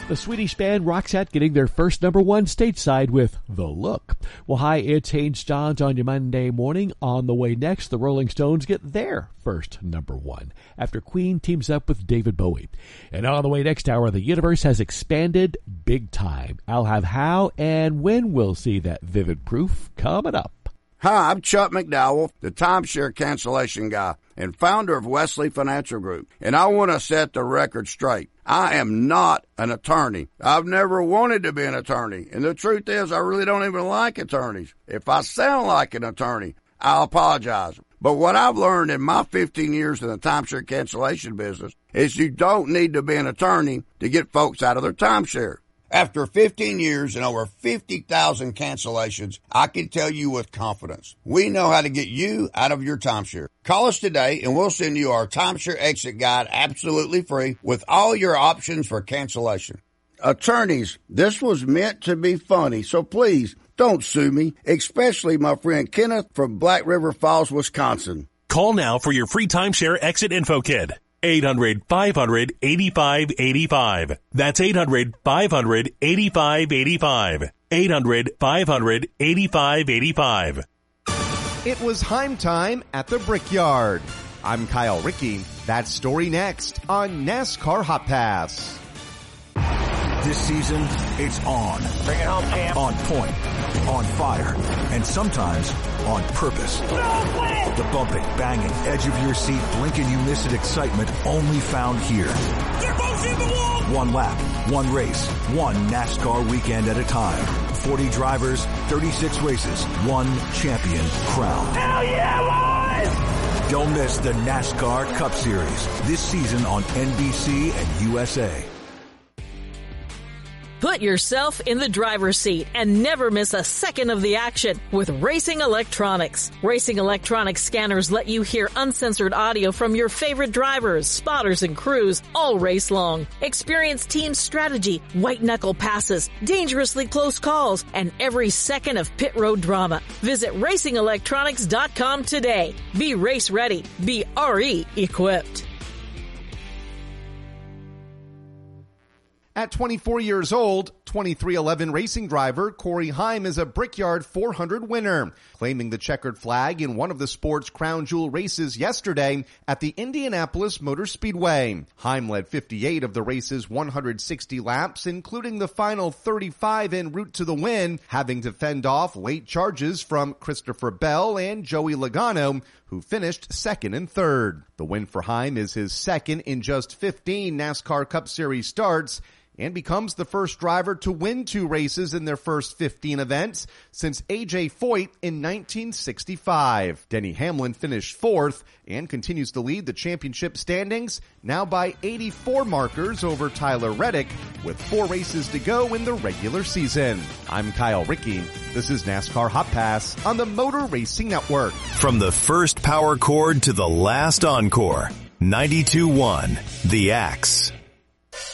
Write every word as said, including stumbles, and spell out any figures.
The Swedish band Roxette getting their first number one stateside with The Look. Well, hi, it's Haynes Johns on your Monday morning. On the way next, the Rolling Stones get their first number one after Queen teams up with David Bowie. And on the way next hour, the universe has expanded big time. I'll have how and when we'll see that vivid proof coming up. Hi, I'm Chuck McDowell, the timeshare cancellation guy and founder of Wesley Financial Group, and I want to set the record straight. I am not an attorney. I've never wanted to be an attorney, and the truth is I really don't even like attorneys. If I sound like an attorney, I'll apologize. But what I've learned in my fifteen years in the timeshare cancellation business is you don't need to be an attorney to get folks out of their timeshare. After fifteen years and over fifty thousand cancellations, I can tell you with confidence, we know how to get you out of your timeshare. Call us today and we'll send you our timeshare exit guide absolutely free with all your options for cancellation. Attorneys, this was meant to be funny, so please don't sue me, especially my friend Kenneth from Black River Falls, Wisconsin. Call now for your free timeshare exit info kit. eight hundred, five hundred, eighty-five eighty-five. That's eight hundred, five hundred, eighty-five eighty-five. eight hundred, five hundred, eighty-five eighty-five. It was Heim time at the Brickyard. I'm Kyle Rickey. That story next on NASCAR Hot Pass. This season, it's on. Bring it home, champ. On point, on fire, and sometimes on purpose. The bumping, banging, edge of your seat, blink and you miss it excitement only found here. They're both in the wall! One lap, one race, one NASCAR weekend at a time. forty drivers, thirty-six races, one champion crown. Hell yeah, boys! Don't miss the NASCAR Cup Series this season on N B C and U S A. Put yourself in the driver's seat and never miss a second of the action with Racing Electronics. Racing Electronics scanners let you hear uncensored audio from your favorite drivers, spotters, and crews all race long. Experience team strategy, white-knuckle passes, dangerously close calls, and every second of pit road drama. Visit racing electronics dot com today. Be race ready. Be R E equipped. At twenty-four years old, twenty-three eleven racing driver Corey Heim is a Brickyard four hundred winner, claiming the checkered flag in one of the sport's crown jewel races yesterday at the Indianapolis Motor Speedway. Heim led fifty-eight of the race's one hundred sixty laps, including the final thirty-five en route to the win, having to fend off late charges from Christopher Bell and Joey Logano, who finished second and third. The win for Heim is his second in just fifteen NASCAR Cup Series starts, and becomes the first driver to win two races in their first fifteen events since A J Foyt in nineteen sixty-five. Denny Hamlin finished fourth and continues to lead the championship standings, now by eighty-four markers over Tyler Reddick, with four races to go in the regular season. I'm Kyle Rickey. This is NASCAR Hot Pass on the Motor Racing Network. From the first power chord to the last encore, ninety-two point one, The Axe.